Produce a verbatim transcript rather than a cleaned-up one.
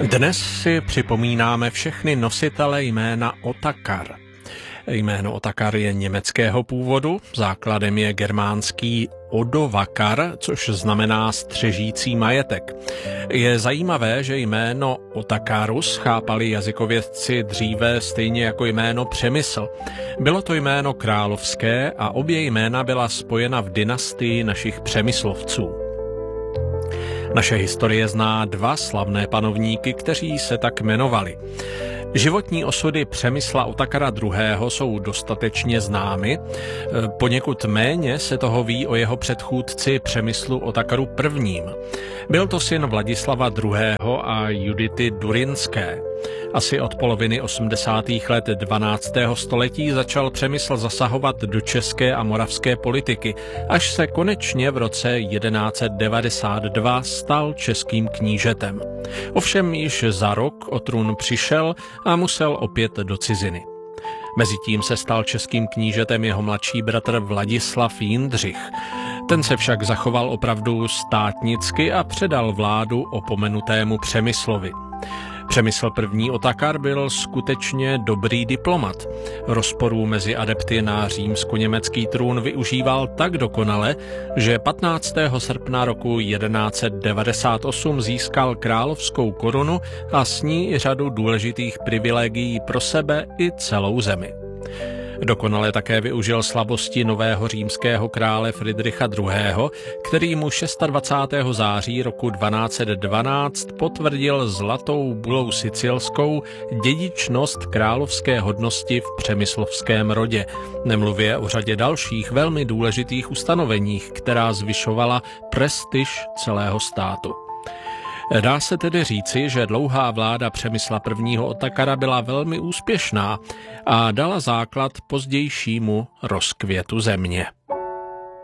Dnes si připomínáme všechny nositele jména Otakar. Jméno Otakar je německého původu, základem je germánský Odovakar, což znamená střežící majetek. Je zajímavé, že jméno Otakarus chápali jazykovědci dříve stejně jako jméno Přemysl. Bylo to jméno královské a obě jména byla spojena v dynastii našich Přemyslovců. Naše historie zná dva slavné panovníky, kteří se tak jmenovali. Životní osudy Přemysla Otakara druhého. jsou dostatečně známy, poněkud méně se toho ví o jeho předchůdci Přemyslu Otakaru prvním. Byl to syn Vladislava druhého. a Judity Durinské. Asi od poloviny osmdesátých let dvanáctého století začal Přemysl zasahovat do české a moravské politiky, až se konečně v roce jedenáct set devadesát dva stal českým knížetem. Ovšem již za rok o trůn přišel a musel opět do ciziny. Mezitím se stal českým knížetem jeho mladší bratr Vladislav Jindřich. Ten se však zachoval opravdu státnicky a předal vládu opomenutému Přemyslovi. Přemysl první. Otakar byl skutečně dobrý diplomat. Rozporů mezi adepty na římsko-německý trůn využíval tak dokonale, že patnáctého srpna roku jedenáct set devadesát osm získal královskou korunu a s ní i řadu důležitých privilegií pro sebe i celou zemi. Dokonale také využil slabosti nového římského krále Fridricha druhého., který mu dvacátého šestého září roku dvanáct set dvanáct potvrdil zlatou bulou sicilskou dědičnost královské hodnosti v přemyslovském rodě, nemluvě o řadě dalších velmi důležitých ustanoveních, která zvyšovala prestiž celého státu. Dá se tedy říci, že dlouhá vláda Přemysla prvního. Otakara byla velmi úspěšná a dala základ pozdějšímu rozkvětu země.